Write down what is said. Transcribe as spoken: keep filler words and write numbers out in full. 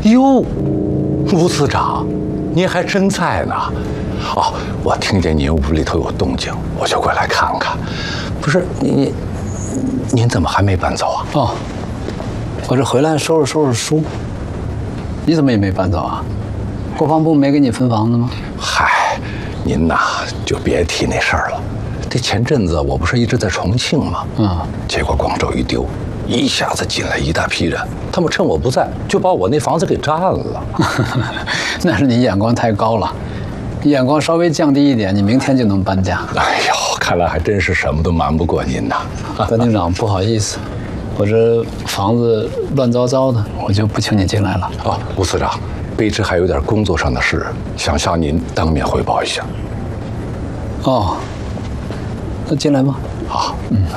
哟，吴司长，您还真在呢。哦，我听见您屋里头有动静，我就过来看看。不是您，您怎么还没搬走啊？ 哦，我这回来收拾收拾书。你怎么也没搬走啊？国防部没给你分房子吗？ 嗨，您呐就别提那事儿了。这前阵子我不是一直在重庆吗？嗯，结果广州一丢，一下子进来一大批人，他们趁我不在就把我那房子给占了。 那是你眼光太高了，眼光稍微降低一点，你明天就能搬家。 哎呦，看来还真是什么都瞒不过您呐。 段厅长，不好意思，我这房子乱糟糟的，我就不请你进来了。 哦，吴司长，卑职还有点工作上的事，想向您当面汇报一下。 哦，那进来吧。 好，嗯，哎。